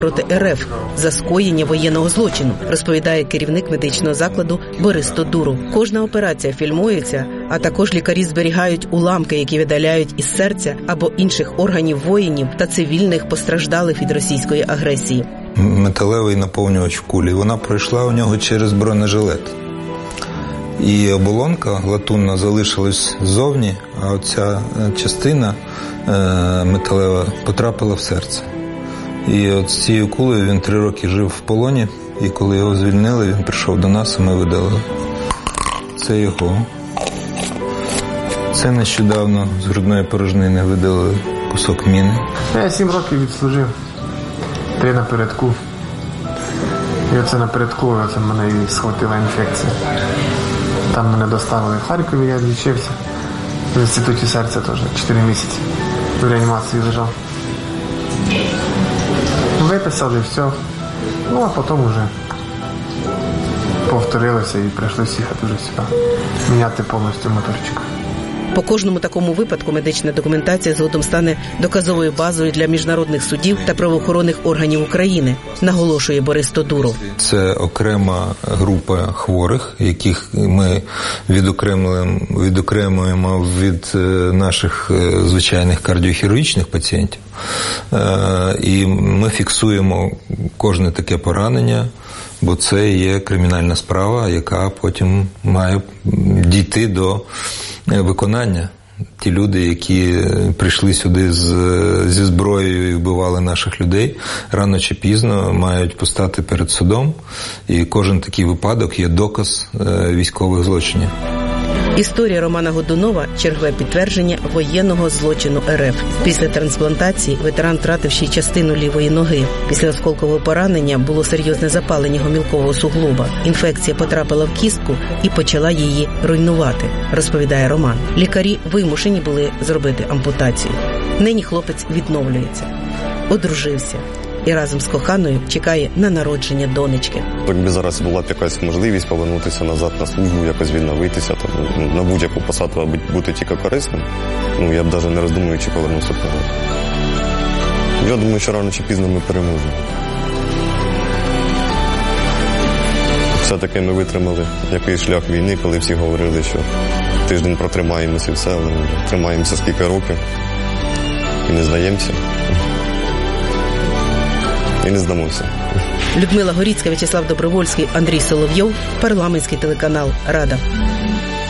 проти РФ за скоєння воєнного злочину, розповідає керівник медичного закладу Борис Тодуров. Кожна операція фільмується, а також лікарі зберігають уламки, які видаляють із серця або інших органів воїнів та цивільних постраждалих від російської агресії. Металевий наповнювач в кулі. Вона пройшла у нього через бронежилет. І оболонка латунна залишилась ззовні, а оця частина металева потрапила в серце. І от з цією кулею він 3 роки жив в полоні, і коли його звільнили, він прийшов до нас, і ми видалили. Це його. Це нещодавно з грудної порожнини видалили кусок міни. Я 7 років відслужив, 3 напередку. І оце напередку, оце мене і схватила інфекція. Там мене доставили в Харкові, я лічився. В інституті серця теж 4 місяці. В реанімації лежав. Виписали, все. Ну, а потім вже повторилося і прийшлося їхати вже сюди. Міняти повністю моторчик. По кожному такому випадку медична документація згодом стане доказовою базою для міжнародних судів та правоохоронних органів України, наголошує Борис Тодуров. Це окрема група хворих, яких ми відокремуємо від наших звичайних кардіохірургічних пацієнтів. І ми фіксуємо кожне таке поранення, бо це є кримінальна справа, яка потім має дійти до виконання. Ті люди, які прийшли сюди зі зброєю і вбивали наших людей, рано чи пізно мають постати перед судом, і кожен такий випадок є доказ військових злочинів. Історія Романа Годунова – чергове підтвердження воєнного злочину РФ. Після трансплантації ветеран втратив ще й частину лівої ноги. Після осколкового поранення було серйозне запалення гомілкового суглоба. Інфекція потрапила в кістку і почала її руйнувати, розповідає Роман. Лікарі вимушені були зробити ампутацію. Нині хлопець відновлюється, одружився і разом з коханою чекає на народження донечки. Якби зараз була б якась можливість повернутися назад на службу, якось відновитися, то на будь-яку посаду, аби бути тільки корисним, я б навіть не роздумуючи повернувся б назад. Я думаю, що рано чи пізно ми переможемо. Все-таки ми витримали якийсь шлях війни, коли всі говорили, що тиждень протримаємося і все, але тримаємося скільки років і не здаємося. І не здамося. Людмила Горіцька, В'ячеслав Добровольський, Андрій Соловйов, парламентський телеканал «Рада».